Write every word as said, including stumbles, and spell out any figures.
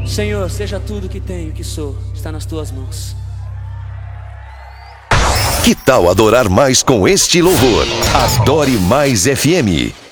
Senhor, seja tudo que tenho, que sou, está nas tuas mãos. Que tal adorar mais com este louvor? Adore Mais F M.